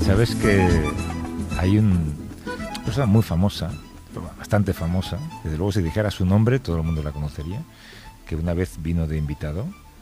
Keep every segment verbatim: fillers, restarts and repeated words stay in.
Sabes que hay un, una persona muy famosa, bastante famosa, que desde luego si dijera su nombre todo el mundo la conocería, que una vez vino de invitado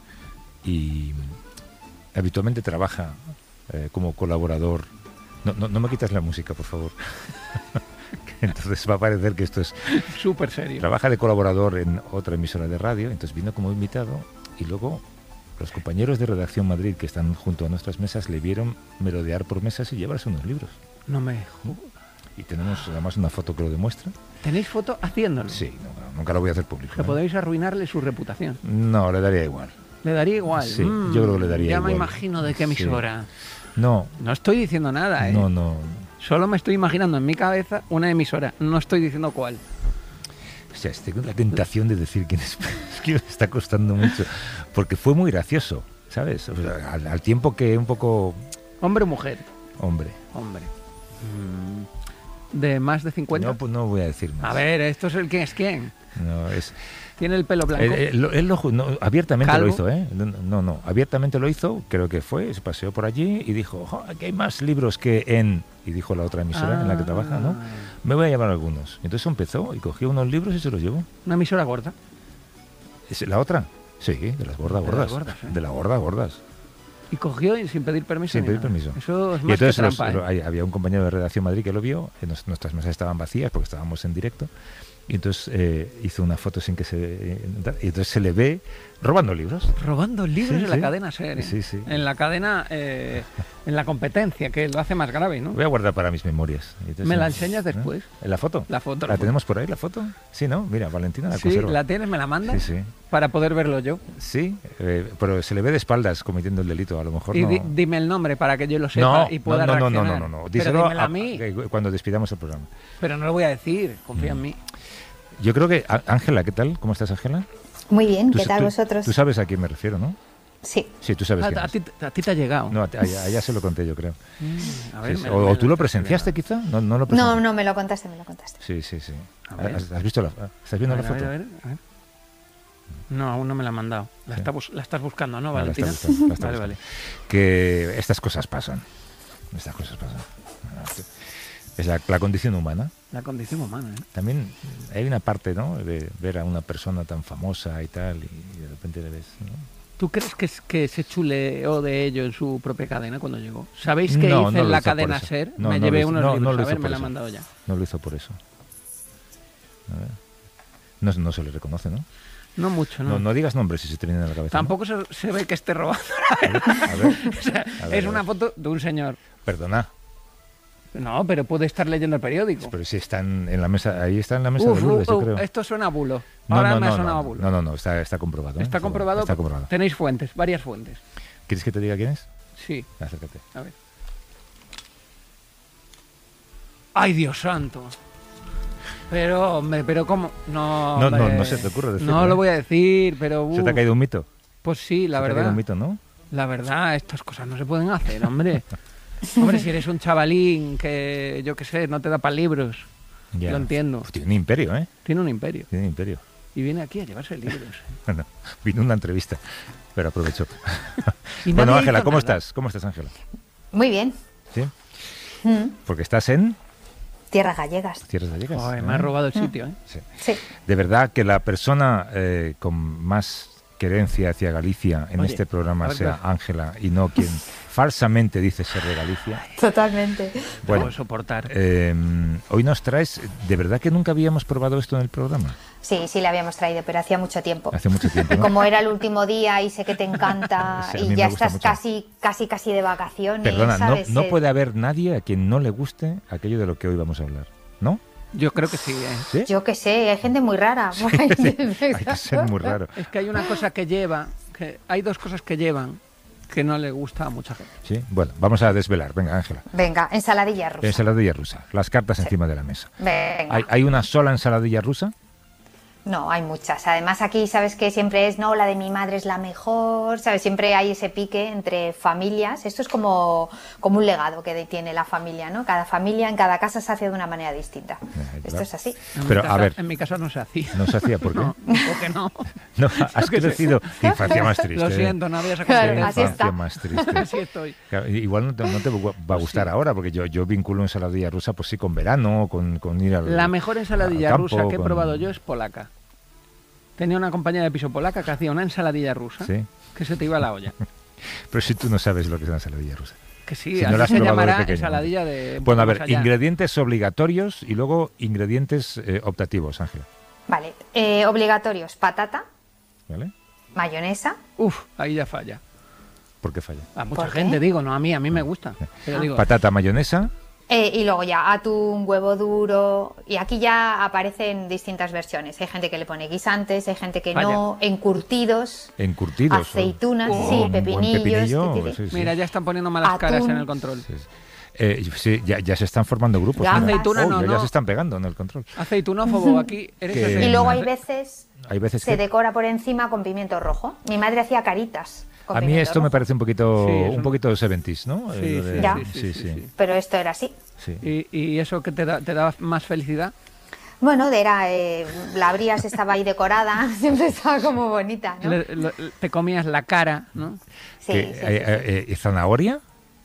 y habitualmente trabaja eh, como colaborador. No, no, no me quitas la música, por favor. Entonces va a parecer que esto es súper serio. Trabaja de colaborador en otra emisora de radio, entonces vino como invitado y luego los compañeros de Redacción Madrid que están junto a nuestras mesas le vieron merodear por mesas y llevarse unos libros. No me jodas. Y tenemos además una foto que lo demuestra. ¿Tenéis foto haciéndolo? Sí, no, nunca lo voy a hacer público. Que ¿eh? podéis arruinarle su reputación. No, le daría igual. ¿Le daría igual? Sí, mm, yo creo que le daría ya igual. Ya me imagino de qué emisora. Sí. No. No estoy diciendo nada, ¿eh? No, no. Solo me estoy imaginando en mi cabeza una emisora. No estoy diciendo cuál. O sea, tengo la tentación de decir quién es. Es que me está costando mucho. Porque fue muy gracioso, ¿sabes? O sea, al, al tiempo que un poco... ¿Hombre o mujer? Hombre. Hombre. Mm. ¿De más de cincuenta? No, pues no voy a decir más. A ver, ¿esto es el quién es quién? No, es... ¿Tiene el pelo blanco? Él, él, él lo, no, abiertamente ¿Calvo? lo hizo, ¿eh? No, no, abiertamente lo hizo, creo que fue, se paseó por allí y dijo, oh, aquí hay más libros que en... Y dijo la otra emisora ah. en la que trabaja, ¿no? Me voy a llevar algunos. Entonces empezó y cogió unos libros y se los llevó. ¿Una emisora gorda? ¿Es la otra? Sí, de las gordas, de gordas. Las gordas ¿eh? De la gorda, gordas. Y cogió y sin pedir permiso. Sin pedir permiso. Eso es más y entonces que trampa, los, ¿eh? había un compañero de Redacción Madrid que lo vio, nos, nuestras mesas estaban vacías porque estábamos en directo. Y entonces eh, hizo una foto sin que se... Eh, y entonces se le ve robando libros. Robando libros sí, en sí. la cadena SER. ¿eh? Sí, sí. En la cadena, eh, en la competencia, que lo hace más grave, ¿no? Voy a guardar para mis memorias. Entonces, ¿Me la enseñas después? ¿En la foto? La foto. ¿La, la tenemos por ahí, la foto? Sí, ¿no? Mira, Valentina la sí, conserva. ¿la tienes? ¿Me la mandas? Sí, sí. Para poder verlo yo. Sí, eh, pero se le ve de espaldas cometiendo el delito, a lo mejor y no... di, dime el nombre para que yo lo sepa no, y pueda no, no, reaccionar. no, no, no, no. Díselo Díselo a, a, a mí. Cuando despidamos el programa. Pero no lo voy a decir, confía mm. en mí. Yo creo que... Ángela, ¿qué tal? ¿Cómo estás, Ángela? Muy bien, ¿Tú, ¿qué tal tú, vosotros? Tú sabes a quién me refiero, ¿no? Sí. Sí, tú sabes a, quién a, es. ti, a ti te ha llegado. No, a, a, a ella se lo conté yo, creo. Mm, a ver, sí, me, o, me, o tú me, lo presenciaste, quizá. No, no, lo no, no, me lo contaste, me lo contaste. Sí, sí, sí. A ver. ¿Has, has visto la, ¿Estás viendo a ver, la foto? A ver, a ver, a ver. No, aún no me la han mandado. La, sí. está bus la estás buscando, ¿no, no Valentina? La está buscando, la está vale, buscando. vale. Que estas cosas pasan. Estas cosas pasan. Es la, la condición humana. La condición humana, ¿eh? También hay una parte, ¿no? De ver a una persona tan famosa y tal, y de repente le ves, ¿no? ¿Tú crees que, que se chuleó de ello en su propia cadena cuando llegó? ¿Sabéis qué no, hice no en la hizo cadena por SER? no, me no llevé hizo, unos no, libros, no lo a ver, hizo me la por han eso. mandado ya. No lo hizo por eso. A ver. No, no se le reconoce, ¿no? No mucho, ¿no? No, no digas nombres si se te viene a la cabeza. Tampoco ¿no? se, se ve que esté robando. A ver, a ver, o sea, a ver, es a una ver. foto de un señor. Perdona. No, pero puede estar leyendo el periódico. Pero si están en la mesa, ahí está en la mesa Uf, de Lourdes, uh, yo uh, creo. Esto suena a bulo. No, Ahora no, me no, ha sonado no, a bulo. no, no, no, está, está comprobado. ¿eh? Está comprobado. Está comprobado. Tenéis fuentes, varias fuentes. ¿Quieres que te diga quién es? Sí. Acércate. A ver. ¡Ay, Dios santo! Pero, hombre, pero ¿cómo? No, No, hombre. no, no se te ocurre decirlo. No ¿eh? lo voy a decir, pero... ¿Se te uf. ha caído un mito? Pues sí, la ¿Se te ha verdad. caído un mito, ¿no? La verdad, estas cosas no se pueden hacer, hombre. Hombre, si eres un chavalín que, yo qué sé, no te da para libros. Ya. Lo entiendo. Pues tiene un imperio, ¿eh? Tiene un imperio. Tiene un imperio. Y viene aquí a llevarse libros. Bueno, vino una entrevista, pero aprovechó. Y Bueno, nadie Ángela, hizo ¿cómo nada. estás? ¿Cómo estás, Ángela? Muy bien. ¿Sí? Mm. Porque estás en Tierras gallegas. Tierras Gallegas. Ay, ¿no? me ha robado el sitio, ¿eh? Sí. Sí. De verdad que la persona eh, con más querencia hacia Galicia en Oye, este programa a ver, sea ¿qué? Ángela y no quien falsamente dice ser de Galicia. Totalmente. No Bueno, puedo soportar. eh, hoy nos traes, de verdad que nunca habíamos probado esto en el programa. Sí, sí le habíamos traído, pero hacía mucho tiempo. Hace mucho tiempo, Y ¿no? como era el último día y sé que te encanta Sí, a mí y me ya gusta estás mucho. casi, casi, casi de vacaciones, Perdona, no, ¿sabes? no Eh, puede haber nadie a quien no le guste aquello de lo que hoy vamos a hablar, ¿no? Yo creo que sí, ¿eh? ¿Sí? Yo qué sé, hay gente muy rara. por ahí. Sí, hay que ser muy raro. Es que hay una cosa que lleva, que hay dos cosas que llevan que no le gusta a mucha gente. Sí, bueno, vamos a desvelar. Venga, Ángela. Venga, ensaladilla rusa. Ensaladilla rusa, las cartas encima de la mesa. Venga. ¿Hay, hay una sola ensaladilla rusa? No, hay muchas. Además aquí sabes que siempre es, no, la de mi madre es la mejor, ¿sabes? Siempre hay ese pique entre familias. Esto es como, como un legado que tiene la familia, ¿no? Cada familia en cada casa se hace de una manera distinta. Eh, claro. Esto es así. En Pero, mi a casa, ver. en mi casa no se hacía. No se hacía, ¿por qué? No, ¿por qué no? No, has crecido. Qué infancia más triste. Lo ¿eh? siento, no había esa Claro, Qué así competencia. está. infancia más triste. Así estoy. Claro, igual no te, no te va a gustar ahora, porque yo, yo vinculo ensaladilla rusa, pues sí, con verano, con, con ir al La mejor ensaladilla al campo, rusa que he con- probado yo es polaca. Tenía una compañera de piso polaca que hacía una ensaladilla rusa Sí. que se te iba a la olla. Pero si tú no sabes lo que es una ensaladilla rusa. Que sí, Si no así la has se probado de llamará pequeño. ensaladilla de... un Bueno, a poco ver, más allá. ingredientes obligatorios y luego ingredientes eh, optativos, Ángela. Vale, eh, obligatorios, patata, ¿Vale? mayonesa, Uf, ahí ya falla. ¿Por qué falla? A mucha ¿Por qué? gente, digo, no a mí, a mí me gusta. Pero digo, Patata, mayonesa. eh, y luego ya atún, huevo duro, y aquí ya aparecen distintas versiones. Hay gente que le pone guisantes, hay gente que no, encurtidos, Encurtidos. aceitunas, Oh, sí, un buen pepinillos, pepinillo, titiri. sí, sí. mira, ya están poniendo malas Atún. caras en el control. Sí, sí. Eh, sí, ya, ya se están formando grupos. Gambas. mira. Aceituna Oh, no, ya, ya no. se están pegando en el control. Aceitunófobo, aquí eres Que- aceituna. Y luego hay Ace- veces Hay veces se que... decora por encima con pimiento rojo. Mi madre hacía caritas con A mí pimiento esto me rojo, parece un poquito Sí, es un un- poquito seventies, ¿no? Sí, Eh, lo sí, de- Ya. sí, sí, sí, sí. pero esto era así. sí. ¿Y, y eso que te da, te da más felicidad? Bueno, era, eh, la abrías, estaba ahí decorada, siempre estaba como bonita, ¿no? Le- lo- te comías la cara, ¿no? Sí, Que, sí, sí, eh, sí. eh, eh, ¿Zanahoria?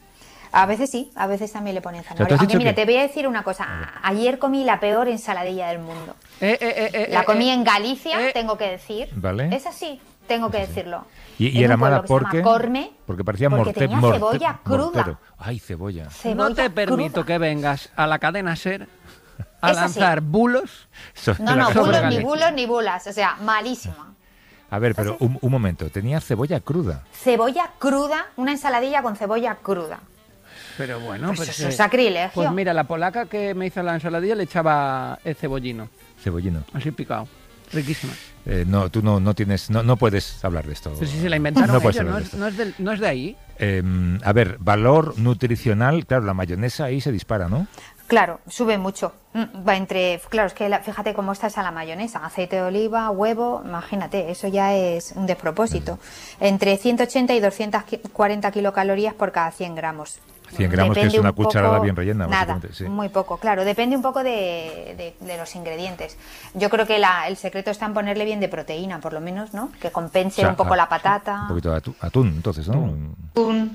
A veces sí, a veces también le ponen sea, tú zanahoria. has Aunque dicho mira, que- te voy a decir una cosa. Ayer comí la peor ensaladilla del mundo. Eh, eh, eh, eh, La eh, comí eh, en Galicia, eh. tengo que decir. Vale. Es así, tengo que decirlo. Y, y En era un pueblo mala que se llama porque... Corme, porque parecía porque morte, tenía morte- cebolla cruda. mortero. Ay, cebolla. cebolla No te permito cruda. que vengas a la cadena SER a Es así. lanzar bulos. Sobre No, la no, casa de bulos, ni Galicia. bulos, ni bulas. O sea, malísima. A ver, pero un, un momento. Tenía cebolla cruda. Cebolla cruda, una ensaladilla con cebolla cruda. Pero bueno, Pues pues, eso eh, es sacrilegio. Pues mira, la polaca que me hizo la ensaladilla le echaba el cebollino, Cebollino. así picado. Riquísima. Eh, no, tú no, no tienes... No, no puedes hablar de esto. Pero si se la inventaron No puedes ellos, no hablar de es, esto. no, es del- no es de ahí. Eh, a ver, valor nutricional. Claro, la mayonesa ahí se dispara, ¿no? Claro, sube mucho. Mm, Va entre, claro, es que la- fíjate cómo está esa la mayonesa, aceite de oliva, huevo, imagínate, eso ya es un despropósito. Entre ciento ochenta y doscientas cuarenta kilocalorías por cada cien gramos. cien gramos, que Depende es una un poco- cucharada bien rellena, Nada, básicamente, sí. muy poco, claro, depende un poco de, de- de los ingredientes. Yo creo que la- el secreto está en ponerle bien de proteína, por lo menos, ¿no? Que compense O sea, un poco a- la patata. Un poquito de atún, atún, entonces, ¿no? Atún.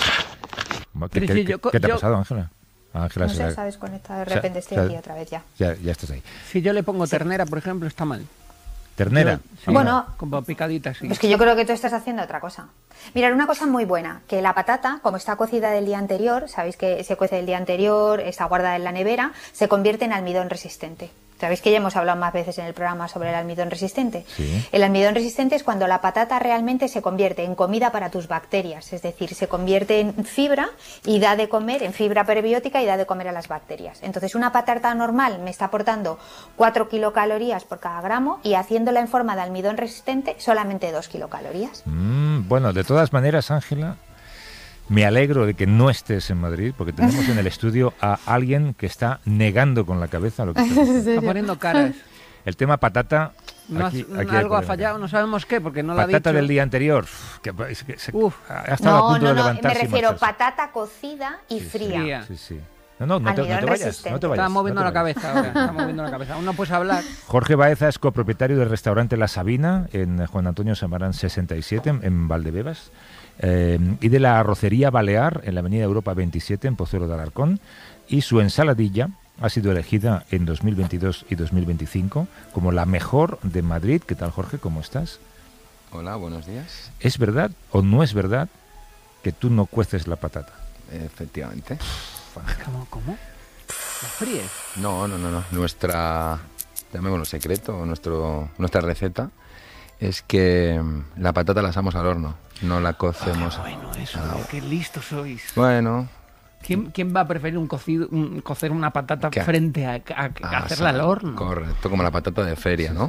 ¿Qué, Pero qué- si yo co- qué te ha yo- pasado, Ángela? Ángela No se sé, la- sabes, conecta, de o sea, repente estoy o sea, aquí otra vez ya. Ya, ya estás ahí. Si yo le pongo ternera, por ejemplo, está mal. Ternera. Yo- sí, Bueno. como picadita, sí. Es que yo creo que tú estás haciendo otra cosa. Mirad, una cosa muy buena, que la patata, como está cocida del día anterior, sabéis que se cuece el día anterior, está guardada en la nevera, se convierte en almidón resistente. Sabéis que ya hemos hablado más veces en el programa sobre el almidón resistente. Sí. El almidón resistente es cuando la patata realmente se convierte en comida para tus bacterias, es decir, se convierte en fibra y da de comer, en fibra prebiótica y da de comer a las bacterias. Entonces, una patata normal me está aportando cuatro kilocalorías por cada gramo y haciéndola en forma de almidón resistente solamente dos kilocalorías. Mm, bueno, de todas maneras, Ángela, me alegro de que no estés en Madrid, porque tenemos en el estudio a alguien que está negando con la cabeza lo que estás diciendo. Está poniendo caras. El tema patata... No aquí- has- aquí hay algo ha polémica. fallado, no sabemos qué, porque no lo ha Patata dicho. del día anterior, uf, que, es que se- Uf. ha estado a No, punto no, de no, me levantarse y refiero marcharse. patata cocida y Sí, sí. fría. Fría. Sí, sí. No, no, no te, no te Almidón vayas, no resistente. te vayas. Está moviendo no te la vayas. cabeza ahora, está moviendo la cabeza. Aún no puedes hablar. Jorge Baeza es copropietario del restaurante La Sabina en Juan Antonio Samarán sesenta y siete, en- en Valdebebas, eh, y de la Arrocería Balear en la Avenida Europa veintisiete en Pozuelo de Alarcón, y su ensaladilla ha sido elegida en dos mil veintidós y dos mil veinticinco como la mejor de Madrid. ¿Qué tal, Jorge? ¿Cómo estás? Hola, buenos días. ¿Es verdad o no es verdad que tú no cueces la patata? Efectivamente. ¿Cómo? ¿Cómo? ¿La fríes? No, no, no, no. Nuestra, llamémoslo secreto, nuestro, nuestra receta es que mm, la patata la asamos al horno, no la cocemos. Bueno, eso, Ah, qué listos sois. Bueno, ¿Quién, quién va a preferir un cocido, un- cocer una patata ¿Qué? frente a, a- a ah, hacerla al sa- horno? Correcto, como la patata de feria, ¿no?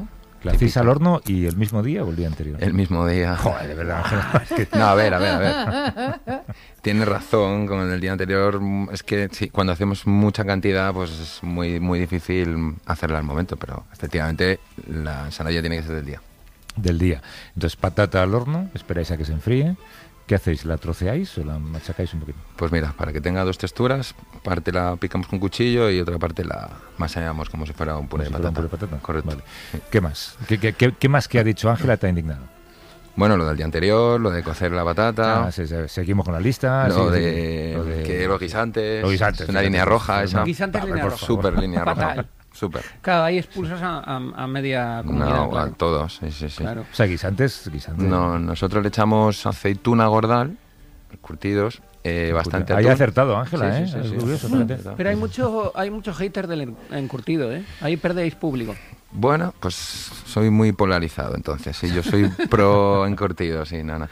¿La hacéis típica. al horno y el mismo día o el día anterior? El mismo día. Joder, de verdad, Ángela. Es que... No, a ver, a ver, a ver. Tienes razón, con el día anterior, es que sí, cuando hacemos mucha cantidad, pues es muy, muy difícil hacerla al momento, pero efectivamente la ensaladilla tiene que ser del día. Del día. Entonces, patata al horno, esperáis a que se enfríe. ¿Qué hacéis? ¿La troceáis o la machacáis un poquito? Pues mira, para que tenga dos texturas, parte la picamos con cuchillo y otra parte la masallamos como si fuera un puré de Como si fuera patata. un puré de patata. Correcto. Vale. Sí. ¿Qué más? ¿Qué, qué, qué, qué más que ha dicho Ángela te ha indignado? Bueno, lo del día anterior, lo de cocer la batata, Ah, sí, sí, seguimos con la lista. lo, sí, de, sí, lo de- que los guisantes, Los guisantes, una fíjate, línea sí, roja, sí, esa. no. Guisantes, Vale, línea por roja. favor. Súper línea roja. Fatal. Súper. Claro, ahí expulsas a, a, a media comunidad. No, claro. a todos, sí, sí, sí. Claro. O sea, guisantes, guisantes. No, nosotros le echamos aceituna gordal, curtidos, eh, bastante Ahí atún. ha acertado Ángela, Sí, ¿eh? sí, sí, Es sí. curioso, Sí. fíjate. Verdad. Pero hay mucho, hay mucho hater del en- encurtido, ¿eh? Ahí perdéis público. Bueno, pues soy muy polarizado entonces, sí, yo soy pro encurtido, sí, nana.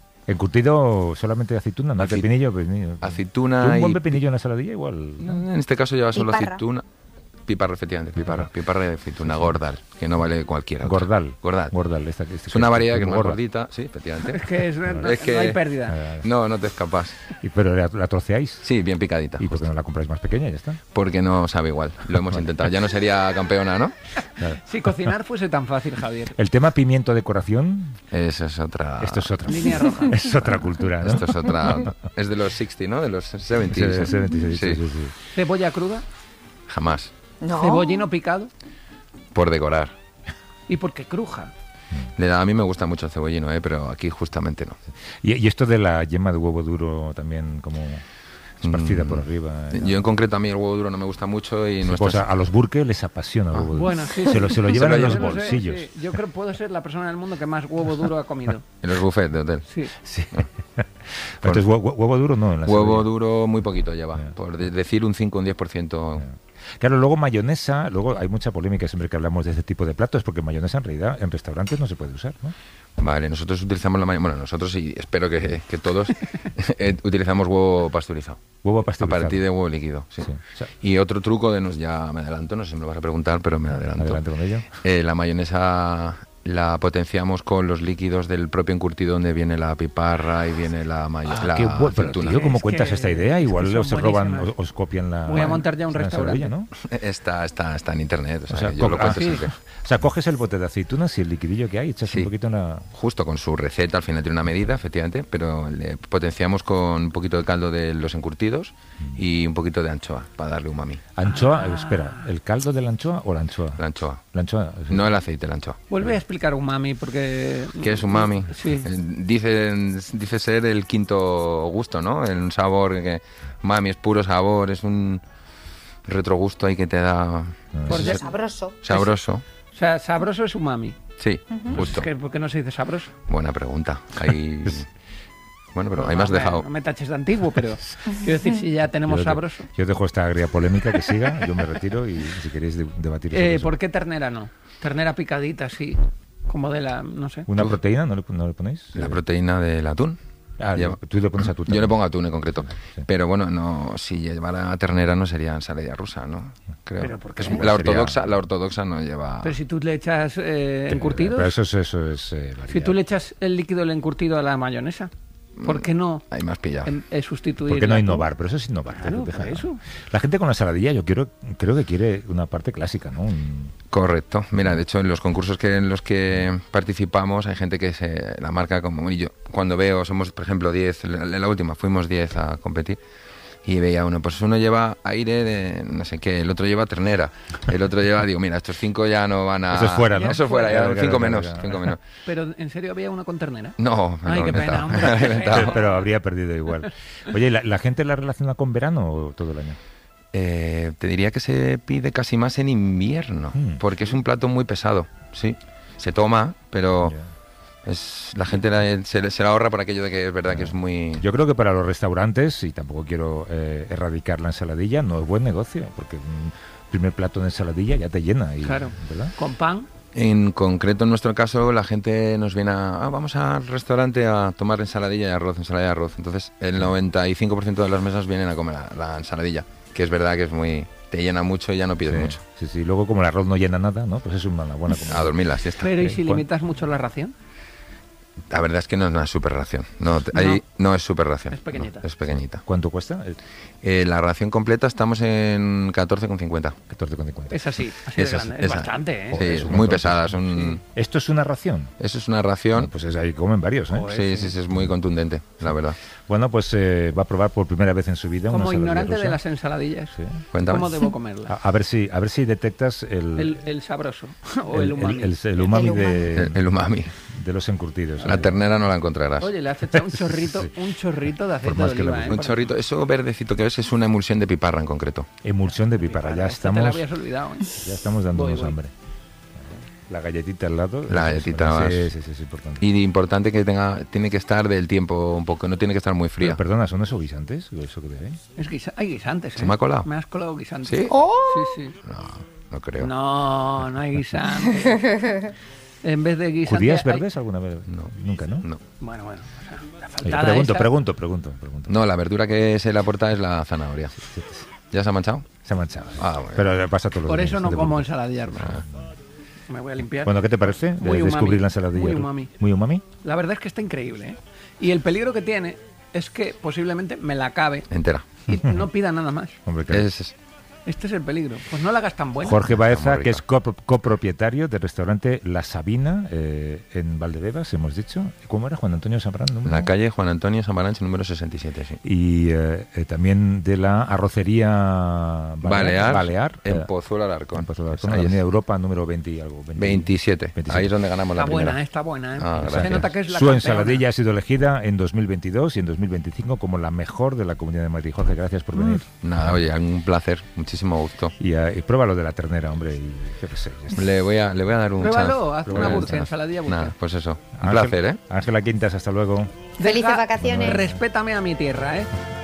Encurtido solamente de aceituna, no hay Aci- pepinillo, pepinillo. aceituna Un buen y- pepinillo en la saladilla igual. ¿no? En este caso lleva solo Piparra. aceituna. Piparra, efectivamente, piparra. Piparra de aceituna, gordal, que no vale cualquiera. otra. Gordal. Gordal. Gordal. Esta, este Es una variedad que es muy más gorda. gordita, sí, efectivamente. Es que es, no, Es que- no hay pérdida. Ah, No, no te escapas. y, pero la, la troceáis. Sí, bien picadita. ¿Y por qué no la compráis más pequeña? Ya está. Porque no sabe igual. Lo hemos intentado. Ya no sería campeona, ¿no? Claro. Si cocinar fuese tan fácil, Javier. El tema pimiento decoración, Eso es otra. esto es otra. Línea roja. Es otra cultura, ¿no? Esto es otra. Es de los sesenta, ¿no? De los setenta. Sí, sí, sí, sí, sí, sí, sí. Cebolla cruda, Jamás. No. cebollino picado Por decorar. y porque cruja. Le da- A mí me gusta mucho el cebollino, ¿eh? Pero aquí justamente no. Y, y esto de la yema de huevo duro también como esparcida Mm. por arriba. ¿no? Yo en concreto a mí el huevo duro no me gusta mucho y Sí, nuestros... pues a, a los burques les apasiona el huevo duro. Bueno, sí, se, sí. lo, se lo Se llevan lo en los llevan. Yo no sé, bolsillos. sí, yo creo que puedo ser la persona en el mundo que más huevo duro ha comido. En los buffets de hotel. Sí. Sí. Entonces, huevo, huevo duro no. En la Huevo saladilla. duro muy poquito lleva. Ya. Por de- decir un cinco o un diez por ciento. Claro, luego mayonesa, luego hay mucha polémica siempre que hablamos de este tipo de platos, porque mayonesa en realidad en restaurantes no se puede usar, ¿no? Vale, nosotros utilizamos la mayonesa. Bueno, nosotros y espero que, que todos eh, utilizamos huevo pasteurizado. Huevo A pasteurizado. partir de huevo líquido, sí. Sí, o sea- Y otro truco de nos, ya me adelanto, no sé si me lo vas a preguntar, pero me adelanto. Adelante con ello. Eh, la mayonesa la potenciamos con los líquidos del propio encurtido donde viene la piparra y viene la Ah, mayonesa. qué bueno. Pero, aceituna. tío, ¿cómo Es cuentas que- esta idea? es que Igual son os roban, os, buenísimas. os copian la. Voy a montar ya un la restaurante. saladilla, ¿no? Está, está, está en internet, o sea, O sea, yo co- lo cuento ah, sí. siempre. O sea, coges el bote de aceitunas y el liquidillo que hay, echas Sí. un poquito en la. Justo con su receta, al final tiene una medida, efectivamente, pero le potenciamos con un poquito de caldo de los encurtidos y un poquito de anchoa para darle umami. Anchoa, eh, espera, ¿el caldo de la anchoa o la anchoa? La anchoa. La anchoa. sí. No el aceite, la anchoa. Vuelve a explicar umami porque... ¿Qué es umami? Sí. Eh, Dice, dice ser el quinto gusto, ¿no? Un sabor que... Umami es puro sabor, es un retrogusto ahí que te da... Por es ya- Sabroso. sabroso. O sea, sabroso es umami. Sí, justo. Es que, ¿por qué no se dice sabroso? Buena pregunta. Ahí... Bueno, pero ahí me has No me- dejado... No me taches de antiguo, pero quiero decir, si ya tenemos Yo te- sabroso. Yo dejo esta agria polémica que siga, yo me retiro y si queréis de- debatir sobre Eh, eso. ¿Por qué ternera no? Ternera picadita, sí. Como de la, no sé. ¿Una proteína no le, no le ponéis? La Eh, proteína del atún. Ah, Lleva- tú le pones atún. Yo le también. pongo atún en concreto. Sí. Pero bueno, no, si llevara ternera no sería ensalada rusa, ¿no? Creo. Pero ¿por qué? Es- Sería- la ortodoxa, la ortodoxa no lleva. Pero si tú le echas eh, encurtidos, Pero eso es, eso es eh, si variedad. tú le echas el líquido del encurtido a la mayonesa, ¿por qué no Ahí me has pillado. en- eh, sustituir? ¿Por qué no la- innovar? Pero eso es innovar. Claro, deja- por eso. La gente con la saladilla yo quiero, creo que quiere una parte clásica, ¿no? Un- Correcto. Mira, de hecho, en los concursos que en los que participamos hay gente que se la marca como. Y yo, cuando veo, somos, por ejemplo, diez, en la última fuimos diez a competir. Y veía uno, pues uno lleva aire de no sé qué, el otro lleva ternera, el otro lleva, digo, mira, estos cinco ya no van a... Eso es fuera, ¿no? Eso es fuera, ya, Claro, claro, cinco claro, menos, claro. cinco menos. Pero en serio había una con ternera. No, me Ay, lo he qué pena, inventado, hombre. me lo he inventado. pero, pero habría perdido igual. Oye, ¿la, la gente la relaciona con verano o todo el año? Eh, te diría que se pide casi más en invierno, Mm. porque es un plato muy pesado, sí. Se toma, pero Ya. es la gente la- se, se la ahorra por aquello de que es verdad que es muy... Yo creo que para los restaurantes, y tampoco quiero eh, erradicar la ensaladilla, no es buen negocio, porque un primer plato de ensaladilla ya te llena. Y, Claro. ¿verdad? Con pan. En concreto, en nuestro caso, la gente nos viene a... "Ah, vamos al restaurante a tomar ensaladilla y arroz, ensalada y arroz. Entonces, el noventa y cinco por ciento de las mesas vienen a comer la, la ensaladilla, que es verdad que es muy... Te llena mucho y ya no pides Sí, mucho. sí, sí. Luego, como el arroz no llena nada, ¿no? Pues es una buena comida. A dormir la siesta. Pero ¿y Eh, si ¿cuán- limitas mucho la ración? La verdad es que no es una super ración. No, te- ahí no es super ración. Es pequeñita. No, es pequeñita. ¿Cuánto cuesta? Eh, Eh, la ración completa estamos en catorce con cincuenta. catorce con cincuenta. Es así, así de Esa- grande. Es esa. bastante, ¿eh? Sí, Joder, es es un muy montón. pesada. Son... ¿Esto es una ración? Eso es una ración. Bueno, pues es ahí comen varios, ¿eh? Joder. Sí, sí, sí, es muy contundente, la verdad. Bueno, pues eh, va a probar por primera vez en su vida una Como ensaladilla ignorante rusa. de las ensaladillas, Sí. Cuéntame. ¿cómo debo comerlas? A, a ver si a ver si detectas el El, el sabroso o el, umami. el, el umami El de, El, el umami. de los encurtidos. La ternera no la encontrarás. Oye, le has echado un chorrito, un chorrito de aceite más de que le oliva, guste. ¿eh? Un Para- chorrito. Eso verdecito que ves es una emulsión de piparra en concreto. Emulsión de piparra. Ya Esta te la estamos habías olvidado, ¿eh? ya estamos dándonos Voy, voy. hambre. La galletita al lado. La eso es- galletita Sí, más. sí, sí, es importante. Y importante que tenga, tiene que estar del tiempo un poco, no tiene que estar muy fría. Pero, perdona, ¿son esos guisantes? ¿Eso que veis? Es guisa- hay guisantes, ¿eh? ¿Se me ha colado? Me has colado guisantes. ¿Sí? Sí, sí. No, no creo. No, no hay guisantes. En vez de guisantes... ¿Judías hay- verdes alguna vez? No. Nunca, ¿no? No. Bueno, bueno. O sea, la Oye, faltada pregunto, esa- pregunto, pregunto, pregunto. No, la verdura que se le aporta es la zanahoria. ¿Ya se ha manchado? Se ha manchado. Ah, bueno. Pero le pasa a todos los Por días, eso no te como preocupes. ensaladilla rusa. Me voy a limpiar. Bueno, ¿qué te parece? de Muy umami, descubrir la ensaladilla. muy rusa? umami. Muy umami. La verdad es que está increíble, ¿eh? Y el peligro que tiene es que posiblemente me la acabe Entera. y no pida nada más. Hombre, claro. Es, es- Este es el peligro. Pues no la hagas tan buena. Jorge Está Baeza, muy que rica. es copro- copropietario del restaurante La Sabina eh, en Valdebebas, hemos dicho. ¿Cómo era? Juan Antonio Zambrano. ¿Número? la calle Juan Antonio Samaranch, número sesenta y siete, sí. Y eh, eh, también de la arrocería Balear, Balear en eh, Pozuelo Alarcón. en Pozuelo de Pues Alarcón, ahí Avenida es. Europa, número veinte y algo. veinte. veintisiete. veintisiete. Ahí es donde ganamos Está la buena, primera. ¿eh? Está buena, ¿eh? Ah, Se gracias. nota que es la Su campeona. ensaladilla ha sido elegida en dos mil veintidós y en dos mil veinticinco como la mejor de la Comunidad de Madrid. Jorge, gracias por venir. Nada, oye, un placer, muchísimo gusto. Y, eh, y pruébalo de la ternera, hombre. Y yo qué sé. ya está. Le voy a, le voy a dar un Pruébalo, chance. haz Le una voy a dar un burger, chance. ensaladilla burger. Nada, pues eso. Un Ángel- placer, ¿eh? Ángela Quintas, hasta luego. Felices Deja- vacaciones. Respétame a mi tierra, ¿eh?